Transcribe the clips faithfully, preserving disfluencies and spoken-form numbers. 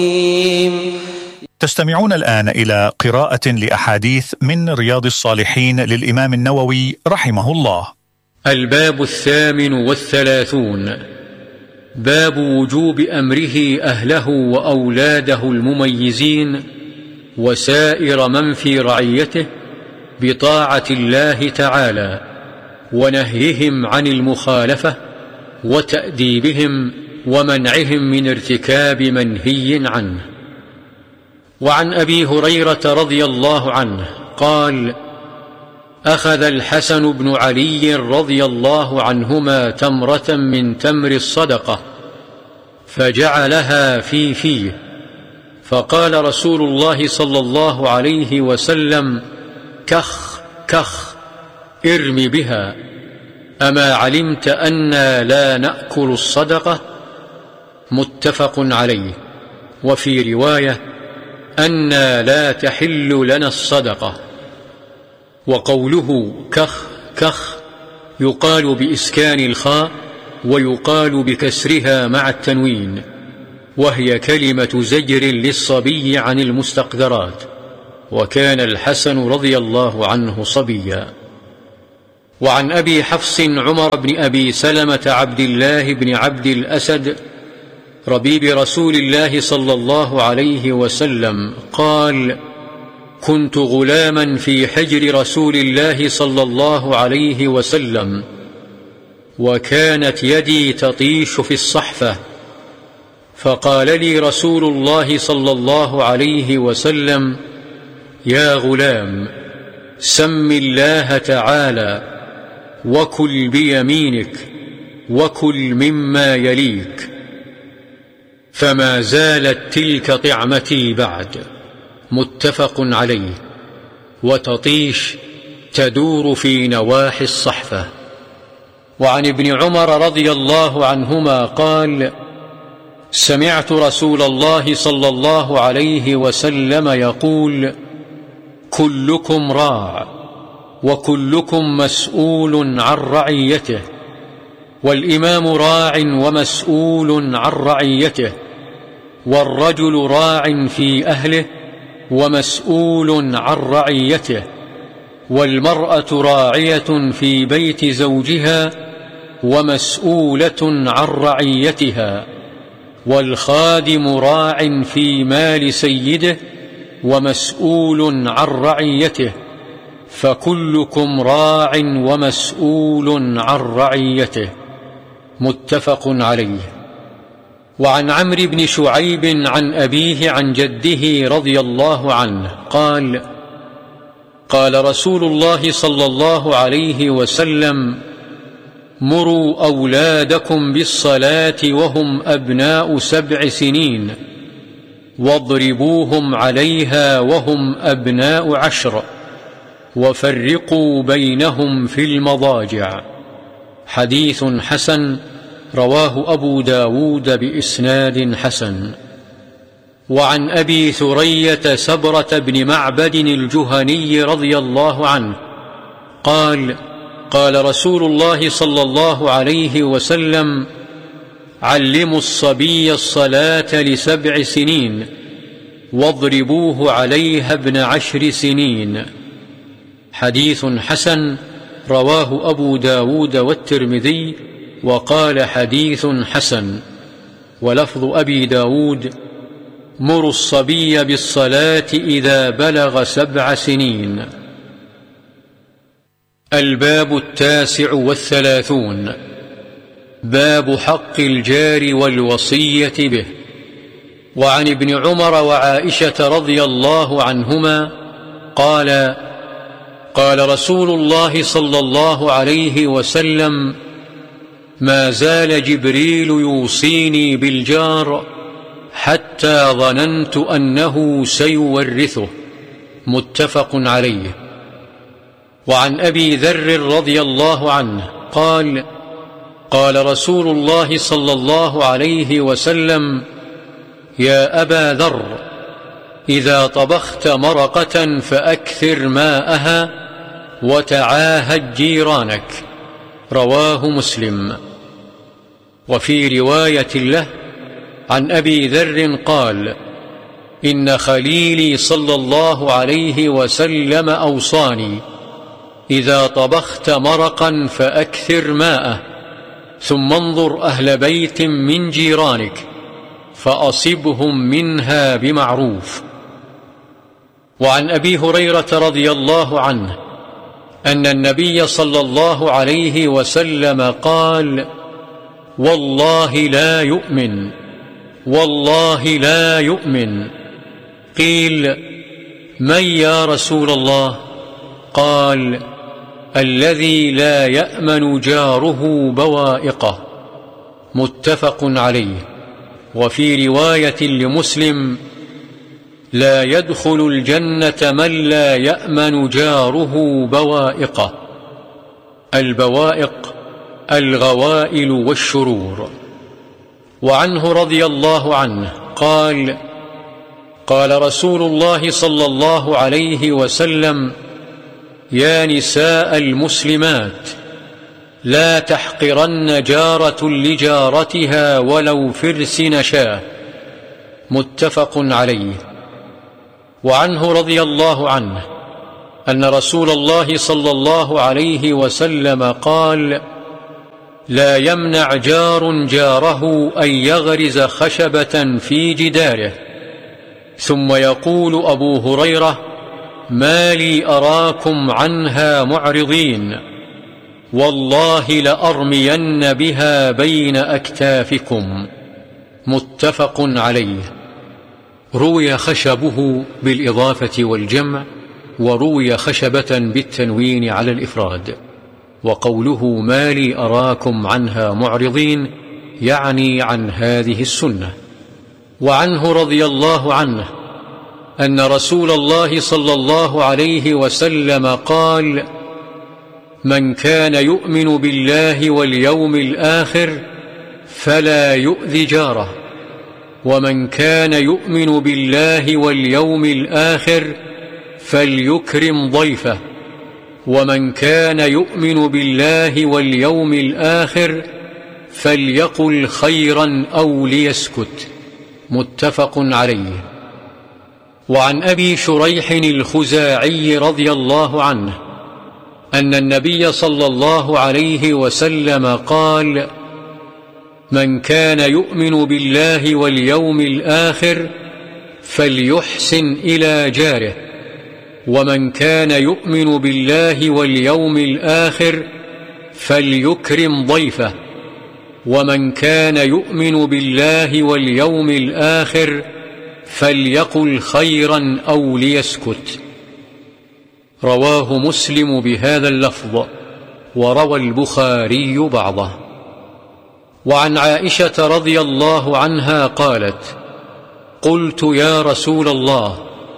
تستمعون الآن إلى قراءة لأحاديث من رياض الصالحين للإمام النووي رحمه الله. الباب الثامن والثلاثون، باب وجوب أمره أهله وأولاده المميزين وسائر من في رعيته بطاعة الله تعالى، ونهيهم عن المخالفة، وتأديبهم ومنعهم من ارتكاب منهي عنه. وعن أبي هريرة رضي الله عنه قال: أخذ الحسن بن علي رضي الله عنهما تمرة من تمر الصدقة فجعلها في فيه، فقال رسول الله صلى الله عليه وسلم: كخ كخ، ارم بها، أما علمت أنا لا نأكل الصدقة؟ متفق عليه. وفي رواية: أنا لا تحل لنا الصدقة. وقوله كخ كخ يقال بإسكان الخاء ويقال بكسرها مع التنوين، وهي كلمة زجر للصبي عن المستقذرات، وكان الحسن رضي الله عنه صبيا. وعن أبي حفص عمر بن أبي سلمة عبد الله بن عبد الأسد ربيب رسول الله صلى الله عليه وسلم قال: كنت غلاما في حجر رسول الله صلى الله عليه وسلم، وكانت يدي تطيش في الصحفة، فقال لي رسول الله صلى الله عليه وسلم: يا غلام، سم الله تعالى، وكل بيمينك، وكل مما يليك. فما زالت تلك طعمتي بعد. متفق عليه. وتطيش تدور في نواحي الصحفة. وعن ابن عمر رضي الله عنهما قال: سمعت رسول الله صلى الله عليه وسلم يقول: كلكم راع، وكلكم مسؤول عن رعيته، والإمام راع ومسؤول عن رعيته، والرجل راع في أهله ومسؤول عن رعيته، والمرأة راعية في بيت زوجها ومسؤولة عن رعيتها، والخادم راع في مال سيده ومسؤول عن رعيته، فكلكم راع ومسؤول عن رعيته. متفق عليه. وعن عمرو بن شعيب عن أبيه عن جده رضي الله عنه قال: قال رسول الله صلى الله عليه وسلم: مروا أولادكم بالصلاة وهم أبناء سبع سنين، واضربوهم عليها وهم أبناء عشر، وفرقوا بينهم في المضاجع. حديث حسن، رواه أبو داود بإسناد حسن. وعن أبي ثرية سبرة بن معبد الجهني رضي الله عنه قال: قال رسول الله صلى الله عليه وسلم: علموا الصبي الصلاة لسبع سنين، واضربوه عليها ابن عشر سنين. حديث حسن، رواه أبو داود والترمذي، وقال حديث حسن. ولفظ أبي داود: مروا الصبي بالصلاة إذا بلغ سبع سنين. الباب التاسع والثلاثون، باب حق الجار والوصية به. وعن ابن عمر وعائشة رضي الله عنهما قال: قال رسول الله صلى الله عليه وسلم: ما زال جبريل يوصيني بالجار حتى ظننت أنه سيورثه. متفق عليه. وعن أبي ذر رضي الله عنه قال: قال رسول الله صلى الله عليه وسلم: يا أبا ذر، إذا طبخت مرقة فأكثر ماءها وتعاهد جيرانك. رواه مسلم. وفي رواية له عن أبي ذر قال: إن خليلي صلى الله عليه وسلم أوصاني: إذا طبخت مرقا فأكثر ماءه، ثم انظر أهل بيت من جيرانك فأصبهم منها بمعروف. وعن أبي هريرة رضي الله عنه أن النبي صلى الله عليه وسلم قال: والله لا يؤمن، والله لا يؤمن. قيل: من يا رسول الله؟ قال: الذي لا يأمن جاره بوائقه. متفق عليه. وفي رواية لمسلم: لا يدخل الجنة من لا يأمن جاره بوائقه. البوائق الغوائل والشرور. وعنه رضي الله عنه قال: قال رسول الله صلى الله عليه وسلم: يا نساء المسلمات، لا تحقرن جارة لجارتها ولو فرس نشاه. متفق عليه. وعنه رضي الله عنه أن رسول الله صلى الله عليه وسلم قال: لا يمنع جار جاره أن يغرز خشبة في جداره. ثم يقول أبو هريرة: ما لي أراكم عنها معرضين، والله لأرمين بها بين أكتافكم. متفق عليه. روي خشبه بالإضافة والجمع، وروي خشبة بالتنوين على الإفراد. وقوله ما لي أراكم عنها معرضين يعني عن هذه السنة. وعنه رضي الله عنه أن رسول الله صلى الله عليه وسلم قال: من كان يؤمن بالله واليوم الآخر فلا يؤذي جاره، ومن كان يؤمن بالله واليوم الآخر فليكرم ضيفه، ومن كان يؤمن بالله واليوم الآخر فليقل خيرا أو ليسكت. متفق عليه. وعن أبي شريح الخزاعي رضي الله عنه أن النبي صلى الله عليه وسلم قال: من كان يؤمن بالله واليوم الآخر فليحسن إلى جاره، ومن كان يؤمن بالله واليوم الآخر فليكرم ضيفه، ومن كان يؤمن بالله واليوم الآخر فليقل خيرا أو ليسكت. رواه مسلم بهذا اللفظ، وروى البخاري بعضه. وعن عائشة رضي الله عنها قالت: قلت يا رسول الله،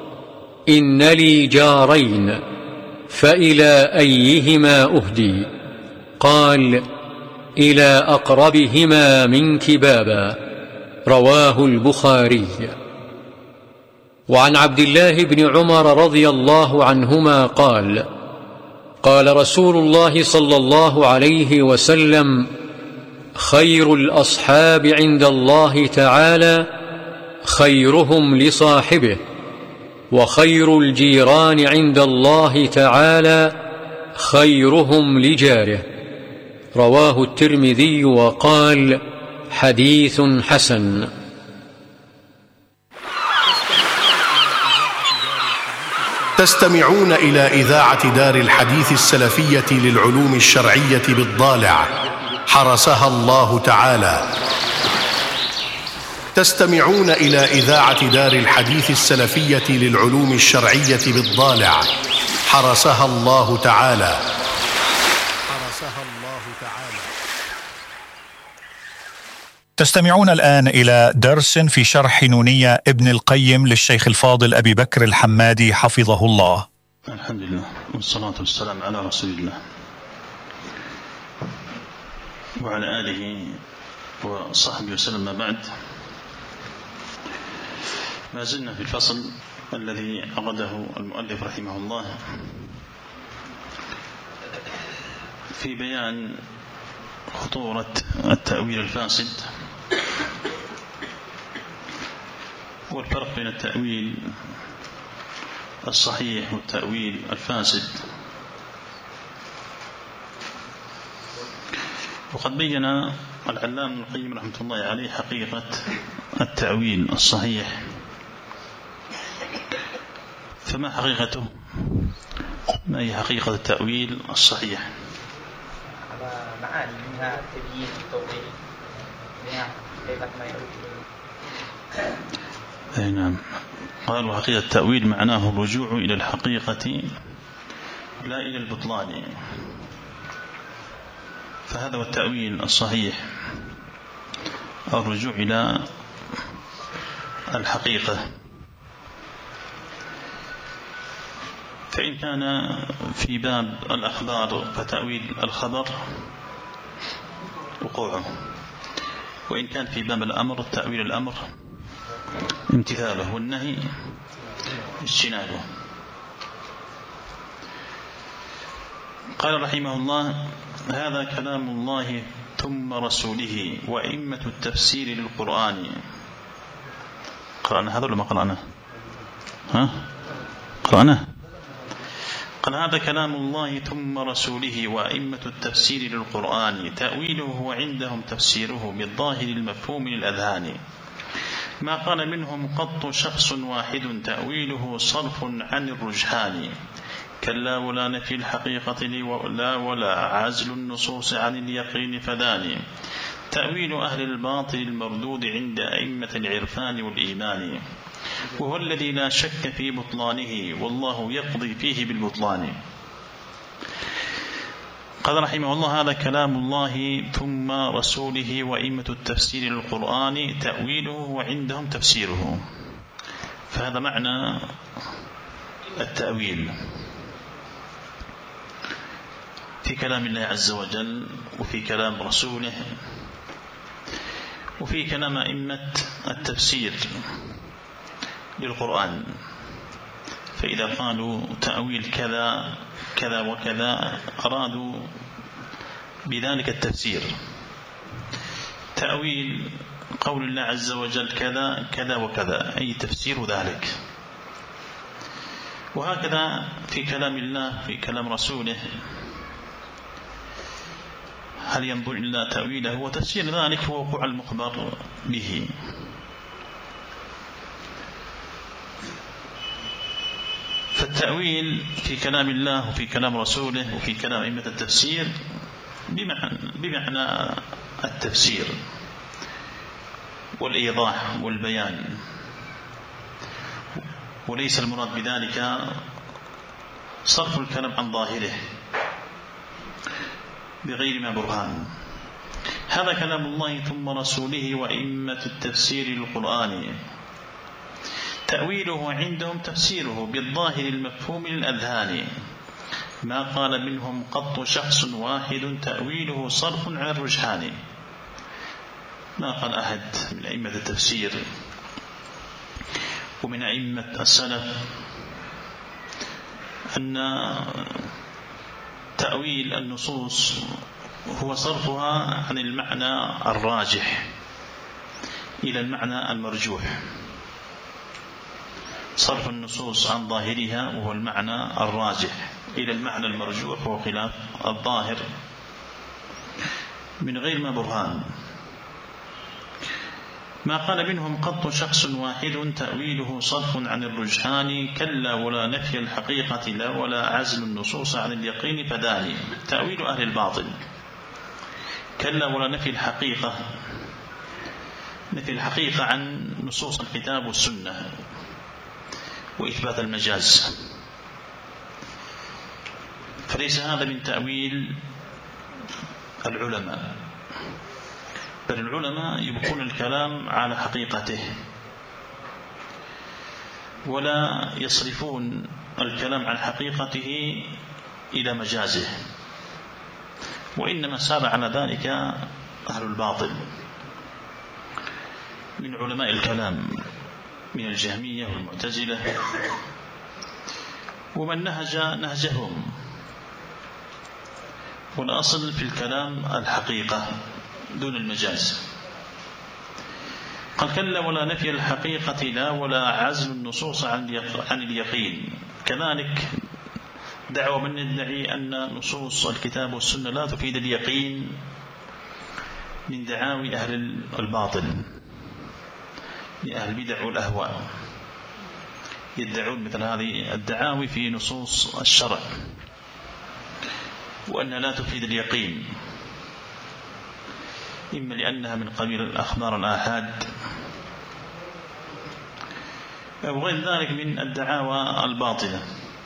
إن لي جارين فإلى أيهما أهدي؟ قال: إلى أقربهما منك بابا. رواه البخاري. وعن عبد الله بن عمر رضي الله عنهما قال: قال رسول الله صلى الله عليه وسلم: خير الأصحاب عند الله تعالى خيرهم لصاحبه، وخير الجيران عند الله تعالى خيرهم لجاره. رواه الترمذي وقال: حديث حسن. تستمعون إلى إذاعة دار الحديث السلفية للعلوم الشرعية بالضالع، حرسها الله تعالى. تستمعون إلى إذاعة دار الحديث السلفية للعلوم الشرعية بالضالع، حرسها الله تعالى. حرسها الله تعالى. تستمعون الآن إلى درس في شرح نونية ابن القيم للشيخ الفاضل أبي بكر الحمادي حفظه الله. الحمد لله والصلاة والسلام على رسول الله وعلى آله وصحبه وسلم. ما بعد، ما زلنا في الفصل الذي عقده المؤلف رحمه الله في بيان خطورة التأويل الفاسد والفرق بين التأويل الصحيح والتأويل الفاسد. وقد بين العلامة ابن القيم رحمة الله عليه حقيقة التأويل الصحيح. فما حقيقته؟ ما هي حقيقة التأويل الصحيح؟ معاني منها التبيين والتوضيح منها حقيقة ما يؤول. أي نعم. قالوا حقيقة التأويل معناه الرجوع إلى الحقيقة لا إلى البطلان. فهذا هو التأويل الصحيح، الرجوع إلى الحقيقة. فإن كان في باب الأخبار فتأويل الخبر وقوعه، وإن كان في باب الأمر تأويل الأمر امتثاله، والنهي اجتنابه. قال رحمه الله: هذا كلام الله ثم رسوله وأئمة التفسير للقرآن. قرأنا هذا ولا ما قرأنا؟ ها؟ قرأنا؟ قال: هذا كلام الله ثم رسوله وأئمة التفسير للقرآن، تأويله هو عندهم تفسيره بالظاهر المفهوم للأذهان. ما قال منهم قط شخص واحد، تأويله صرف عن الرجحان. كلا ولا نفي الحقيقة لا ولا عزل النصوص عن اليقين فدان. تأويل أهل الباطل المردود عند أئمة العرفان والإيمان، وهو الذي لا شك في بطلانه والله يقضي فيه بالبطلان. قال رحمه الله: هذا كلام الله ثم رسوله وأئمة التفسير للقرآن، تأويله وعندهم تفسيره. فهذا معنى التأويل في كلام الله عز وجل، وفي كلام رسوله، وفي كلام أئمة التفسير للقرآن. فإذا قالوا تأويل كذا كذا وكذا أرادوا بذلك التفسير. تأويل قول الله عز وجل كذا كذا وكذا، أي تفسير ذلك. وهكذا في كلام الله في كلام رسوله، هل ينظر إلا تأويله وتفسير ذلك هو وقوع المخبر به. فالتأويل في كلام الله وفي كلام رسوله وفي كلام أئمة التفسير بمعنى, بمعنى التفسير والإيضاح والبيان، وليس المراد بذلك صرف الكلام عن ظاهره بغير ما برهان. هذا كلام الله ثم رسوله وأئمة التفسير للقرآن، تأويله عندهم تفسيره بالظاهر المفهوم للأذهان. ما قال منهم قط شخص واحد، تأويله صرف عن الرجحان. ما قال أحد من أئمة التفسير ومن أئمة السلف أن تأويل النصوص هو صرفها عن المعنى الراجح إلى المعنى المرجوح. صرف النصوص عن ظاهرها وهو المعنى الراجح إلى المعنى المرجوح وهو خلاف الظاهر من غير ما برهان. ما قال منهم قط شخص واحد، تأويله صرف عن الرجحان. كلا ولا نفي الحقيقة لا ولا عزل النصوص عن اليقين فداني. تأويل أهل الباطل. كلا ولا نفي الحقيقة، نفي الحقيقة عن نصوص الكتاب والسنة وإثبات المجاز، فليس هذا من تأويل العلماء، بل العلماء يبقون الكلام على حقيقته ولا يصرفون الكلام عن حقيقته إلى مجازه، وإنما سار على ذلك أهل الباطل من علماء الكلام من الجهمية والمعتزلة ومن نهج نهجهم. والأصل في الكلام الحقيقة دون المجاز. قال كلا ولا نفي الحقيقة لا ولا عزل النصوص عن اليقين. كذلك دعوة من يدعي أن نصوص الكتاب والسنة لا تفيد اليقين من دعاوي أهل الباطل لأهل البدع والأهواء، يدعون مثل هذه الدعاوي في نصوص الشرع وأنها لا تفيد اليقين، إما لأنها من قبيل الأخبار الآحاد أو غير ذلك من الدعاوى الباطلة.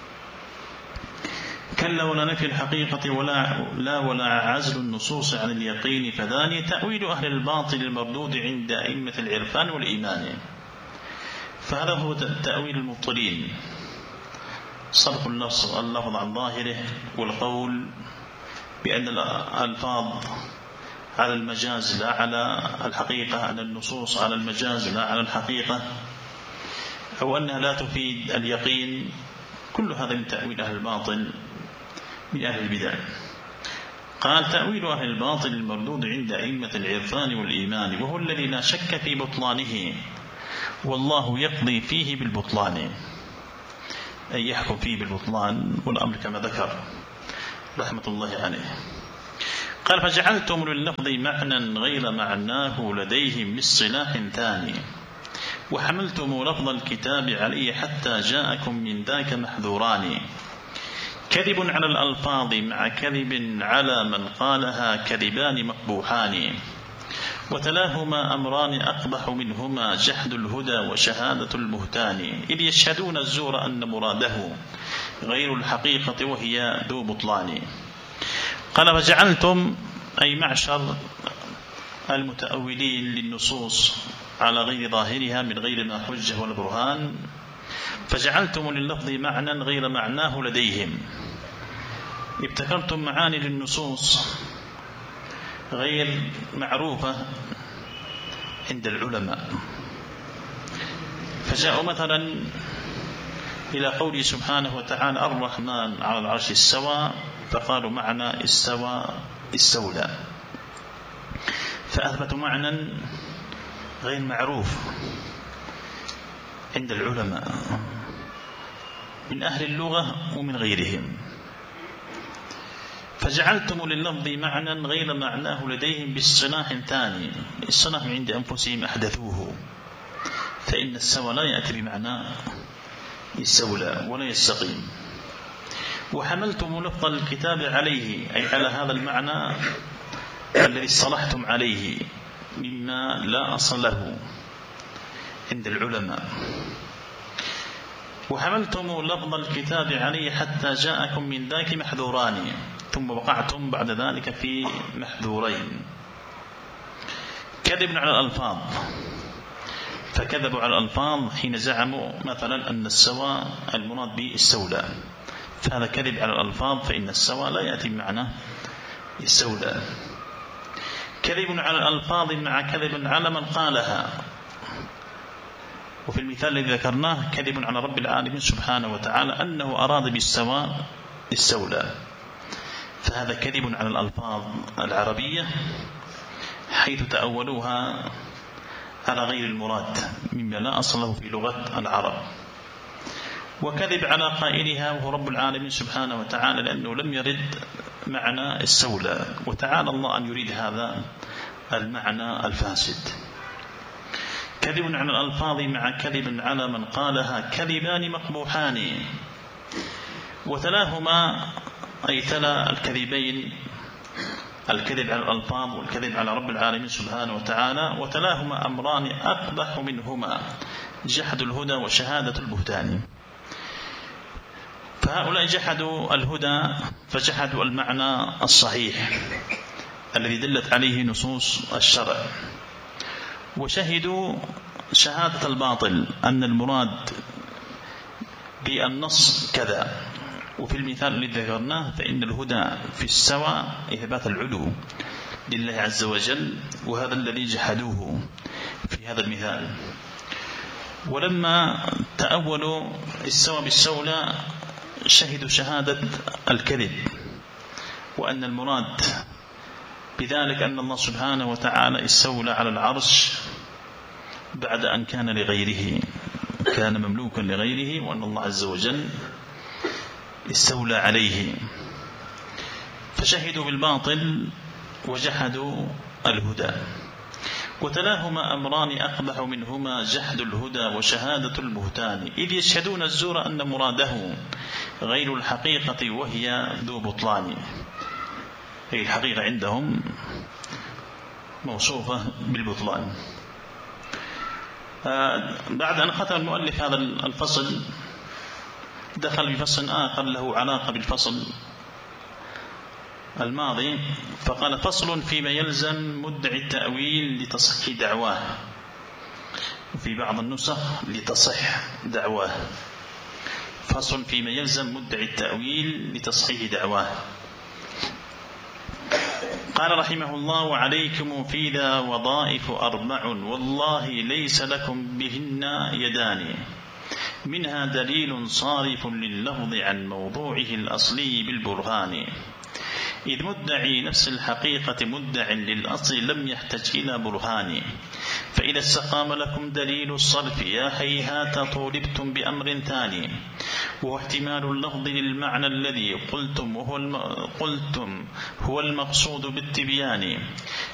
كلا ولا نفي الحقيقة ولا لا ولا عزل النصوص عن اليقين، فذاني تأويل أهل الباطل المردود عند أئمة العرفان والإيمان. فهذا هو تأويل المبطلين، صرف اللفظ عن ظاهره والقول بأن الألفاظ على المجاز لا على الحقيقة، أن النصوص على المجاز لا على الحقيقة، أو أنها لا تفيد اليقين. كل هذا من تأويل أهل الباطل من أهل البدع. قال تأويل أهل الباطل المردود عند أئمة العرفان والإيمان، وهو الذي لا شك في بطلانه والله يقضي فيه بالبطلان، أي يحكم فيه بالبطلان والأمر كما ذكر رحمة الله عليه. قال فجعلتم لللفظ معنى غير معناه لديهم باصطلاح ثاني، وحملتم لفظ الكتاب عليه حتى جاءكم من ذاك محذوران. كذب على الألفاظ مع كذب على من قالها كذبان مقبوحان، وتلاهما أمران أقبح منهما جحد الهدى وشهادة المهتان، إذ يشهدون الزور أن مراده غير الحقيقة وهي ذو بطلان. قال فجعلتم أي معشر المتأولين للنصوص على غير ظاهرها من غير ما حجة ولا برهان، فجعلتم لللفظ معنى غير معناه لديهم، ابتكرتم معاني للنصوص غير معروفة عند العلماء. فجاءوا مثلا إلى قوله سبحانه وتعالى الرحمن على العرش استوى، فقالوا معنى استوى استولى، فأثبتوا معنى غير معروف عند العلماء من أهل اللغة ومن غيرهم. فجعلتم لللفظ معنى غير معناه لديهم باصطلاح ثاني، الصلاح عند أنفسهم أحدثوه، فإن السوى لا يأتي بمعنى يستولى ولا يستقيم. وحملتم لفظ الكتاب عليه أي على هذا المعنى الذي اصطلحتم عليه مما لا أصل له عند العلماء. وحملتم لفظ الكتاب عليه حتى جاءكم من ذاك محذوران، ثم وقعتم بعد ذلك في محذورين. كذب على الألفاظ، فكذبوا على الألفاظ حين زعموا مثلا أن السوى المراد به استولى، فهذا كذب على الألفاظ، فإن السوى لا يأتي بمعنى استولى. كذب على الألفاظ مع كذب على من قالها، وفي المثال الذي ذكرناه كذب على رب العالمين سبحانه وتعالى أنه أراد بالسوى استولى، فهذا كذب على الألفاظ العربية حيث تأولوها على غير المراد مما لا أصل له في لغة العرب. وكذب على قائلها وهو رب العالمين سبحانه وتعالى، لأنه لم يرد معنى استولى، وتعالى الله أن يريد هذا المعنى الفاسد. كذب على الألفاظ مع كذب على من قالها كذبان مقبوحان، وتلاهما أي تلا الكذبين، الكذب على الألفاظ والكذب على رب العالمين سبحانه وتعالى، وتلاهما أمران أقبح منهما جحد الهدى وشهادة البهتان. فهؤلاء جحدوا الهدى فجحدوا المعنى الصحيح الذي دلت عليه نصوص الشرع، وشهدوا شهادة الباطل أن المراد بالنص كذا. وفي المثال الذي ذكرناه فإن الهدى في السوى إثبات العلو لله عز وجل، وهذا الذي جحدوه في هذا المثال. ولما تأولوا السوى بالسولى شهدوا شهادة الكذب، وأن المراد بذلك أن الله سبحانه وتعالى استولى على العرش بعد أن كان لغيره، كان مملوكا لغيره، وأن الله عز وجل استولى عليه، فشهدوا بالباطل وجحدوا الهدى. وتلاهما أمران أقبح منهما جحد الهدى وشهادة البهتان، إذ يشهدون الزور أن مراده غير الحقيقة وهي ذو بطلان. هي الحقيقة عندهم موصوفة بالبطلان. بعد أن ختم المؤلف هذا الفصل دخل بفصل آخر له علاقة بالفصل الماضي، فقال: فصل فيما يلزم مدعي التأويل لتصح دعواه. في بعض النسخ لتصح دعواه. فصل فيما يلزم مدعي التأويل لتصحيح دعواه. قال رحمه الله: وعليكم في ذا وظائف أربع، والله ليس لكم بهن يدان، منها دليل صارف لللفظ عن موضوعه الأصلي بالبرهان، إذ مدعي نفس الحقيقة مدع للأصل لم يحتج إلى برهان، فإذا استقام لكم دليل الصرف يا هيهات طولبتم بأمر ثاني، وهو احتمال اللفظ للمعنى الذي قلتم وهو الم... قلتم هو المقصود بالتبيان،